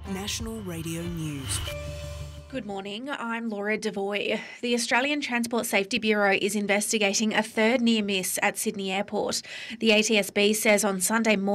National Radio News. Good morning, I'm Laura Devoy. The Australian Transport Safety Bureau is investigating a third near miss at Sydney Airport. The ATSB says on Sunday morning